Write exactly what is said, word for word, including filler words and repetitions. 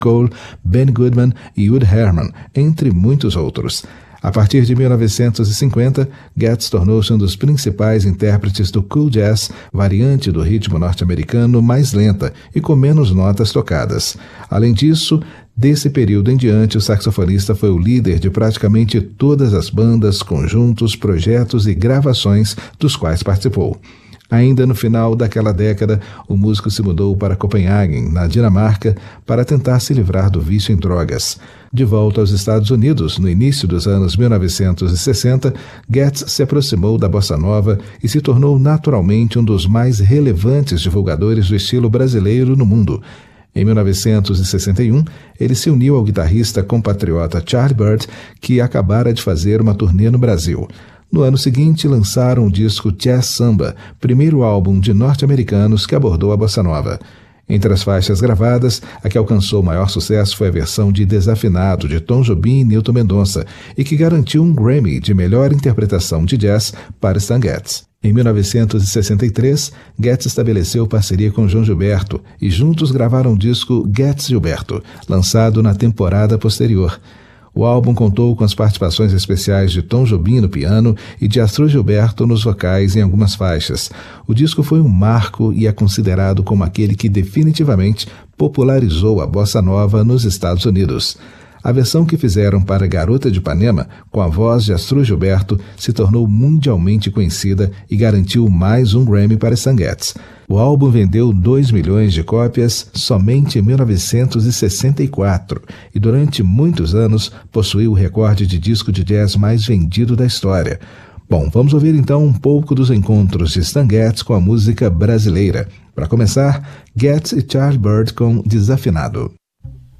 Cole, Ben Goodman e Woody Herman, entre muitos outros. A partir de mil novecentos e cinquenta, Getz tornou-se um dos principais intérpretes do cool jazz, variante do ritmo norte-americano mais lenta e com menos notas tocadas. Além disso, desse período em diante, o saxofonista foi o líder de praticamente todas as bandas, conjuntos, projetos e gravações dos quais participou. Ainda no final daquela década, o músico se mudou para Copenhague, na Dinamarca, para tentar se livrar do vício em drogas. De volta aos Estados Unidos, no início dos anos mil novecentos e sessenta, Getz se aproximou da bossa nova e se tornou naturalmente um dos mais relevantes divulgadores do estilo brasileiro no mundo. Em mil novecentos e sessenta e um, ele se uniu ao guitarrista compatriota Charlie Byrd, que acabara de fazer uma turnê no Brasil. No ano seguinte, lançaram o disco Jazz Samba, primeiro álbum de norte-americanos que abordou a bossa nova. Entre as faixas gravadas, a que alcançou maior sucesso foi a versão de Desafinado, de Tom Jobim e Newton Mendonça, e que garantiu um Grammy de melhor interpretação de jazz para Stan Getz. Em mil novecentos e sessenta e três, Getz estabeleceu parceria com João Gilberto e juntos gravaram o disco Getz Gilberto, lançado na temporada posterior. O álbum contou com as participações especiais de Tom Jobim no piano e de Astrud Gilberto nos vocais em algumas faixas. O disco foi um marco e é considerado como aquele que definitivamente popularizou a bossa nova nos Estados Unidos. A versão que fizeram para Garota de Ipanema, com a voz de Astrud Gilberto, se tornou mundialmente conhecida e garantiu mais um Grammy para Stan Getz. O álbum vendeu dois milhões de cópias somente em mil novecentos e sessenta e quatro e durante muitos anos possuiu o recorde de disco de jazz mais vendido da história. Bom, vamos ouvir então um pouco dos encontros de Stan Getz com a música brasileira. Para começar, Getz e Charlie Byrd com Desafinado.